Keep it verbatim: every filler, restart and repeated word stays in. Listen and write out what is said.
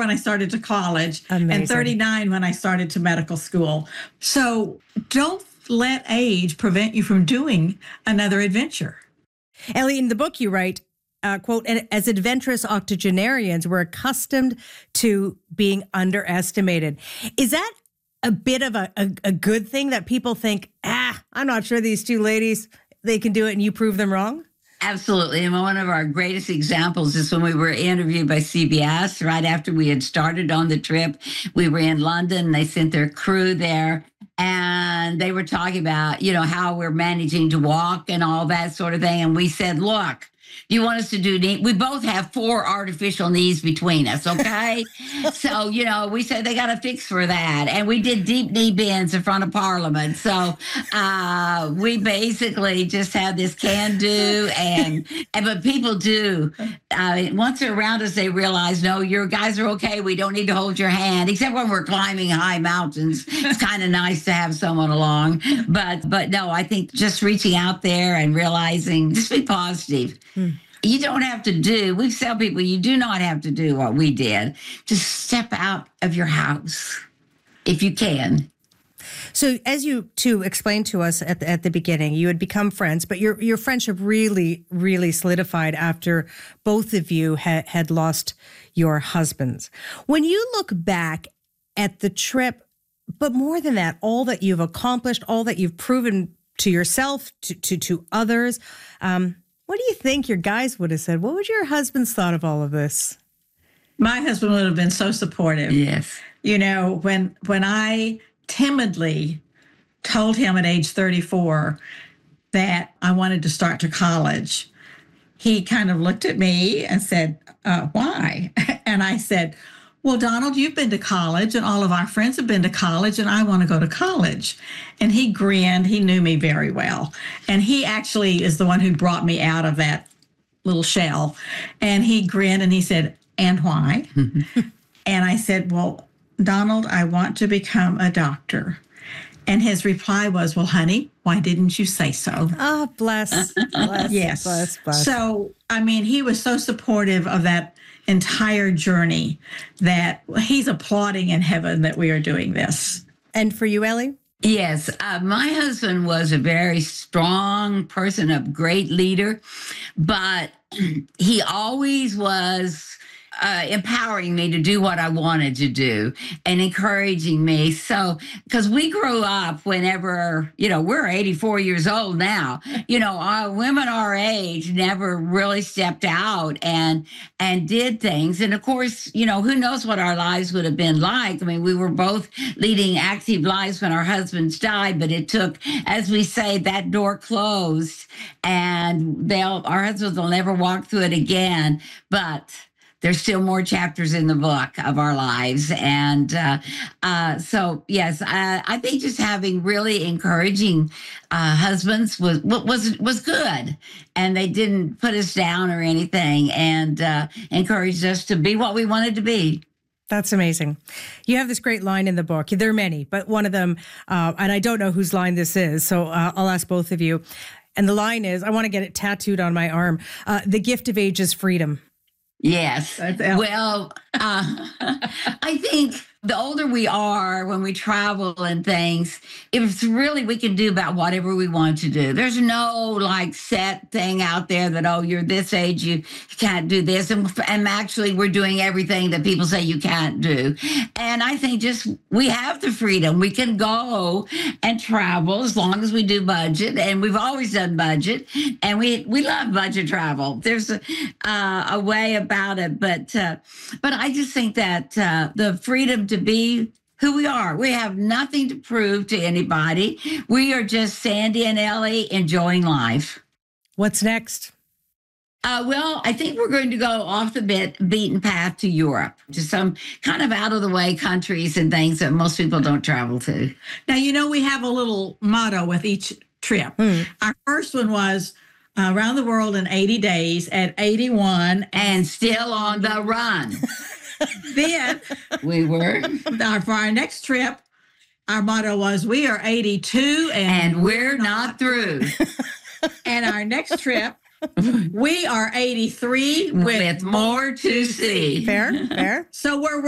when I started to college, Amazing. and thirty-nine when I started to medical school. So don't let age prevent you from doing another adventure. Ellie, in the book you write, uh, quote, "And as adventurous octogenarians, we're accustomed to being underestimated." Is that a bit of a, a, a good thing that people think, ah, I'm not sure these two ladies, they can do it, and you prove them wrong? Absolutely. And one of our greatest examples is when we were interviewed by C B S right after we had started on the trip. We were in London. They sent their crew there. And they were talking about, you know, how we're managing to walk and all that sort of thing. And we said, look, you want us to do knee? We both have four artificial knees between us, okay? So, you know, we said they got to fix for that. And we did deep knee bends in front of Parliament. So uh, we basically just have this can do. And, and but people do. Uh, once they're around us, they realize, no, your guys are okay. We don't need to hold your hand, except when we're climbing high mountains. It's kind of nice to have someone along. But, but no, I think just reaching out there and realizing, just be positive. Hmm. You don't have to do, we tell people, you do not have to do what we did. Just step out of your house if you can. So as you two explained to us at the, at the beginning, you had become friends, but your your friendship really, really solidified after both of you had, had lost your husbands. When you look back at the trip, but more than that, all that you've accomplished, all that you've proven to yourself, to, to, to others, um, what do you think your guys would have said? What would your husbands thought of all of this? My husband would have been so supportive. Yes. You know, when when I timidly told him at age thirty-four that I wanted to start to college, he kind of looked at me and said, uh, why? And I said, well, Donald, you've been to college and all of our friends have been to college and I want to go to college. And he grinned. He knew me very well. And he actually is the one who brought me out of that little shell. And he grinned and he said, and why? And I said, well, Donald, I want to become a doctor. And his reply was, well, honey, why didn't you say so? Oh, bless, bless, yes. bless, bless. So, I mean, he was so supportive of that entire journey that he's applauding in heaven that we are doing this. And for you, Ellie? Yes, uh, my husband was a very strong person, a great leader, but he always was uh, empowering me to do what I wanted to do and encouraging me. So, because we grew up whenever, you know, we're eighty-four years old now, you know, our women our age never really stepped out and and did things. And of course, you know, who knows what our lives would have been like. I mean, we were both leading active lives when our husbands died, but it took, as we say, that door closed and they'll, our husbands will never walk through it again. But there's still more chapters in the book of our lives. And uh, uh, so, yes, I, I think just having really encouraging uh, husbands was, was, was good. And they didn't put us down or anything and uh, encouraged us to be what we wanted to be. That's amazing. You have this great line in the book. There are many, but one of them, uh, and I don't know whose line this is, so uh, I'll ask both of you. And the line is, I want to get it tattooed on my arm. Uh, the gift of age is freedom. Yes. Well, uh, I think the older we are when we travel and things, it's really, we can do about whatever we want to do. There's no like set thing out there that, oh, you're this age, you can't do this. And, and actually we're doing everything that people say you can't do. And I think just, we have the freedom. We can go and travel as long as we do budget. And we've always done budget and we, we love budget travel. There's a, uh, a way about it, but, uh, but I just think that uh, the freedom to be who we are. We have nothing to prove to anybody. We are just Sandy and Ellie enjoying life. What's next? Uh, well, I think we're going to go off the bit, beaten path to Europe, to some kind of out of the way countries and things that most people don't travel to. Now, you know, we have a little motto with each trip. Hmm. Our first one was uh, around the world in eighty days at eighty-one and still on the run. Then we were our, for our next trip, our motto was, we are eighty-two and, and we're not through. And our next trip, we are eighty-three with, with more to see. Fair, fair. So we're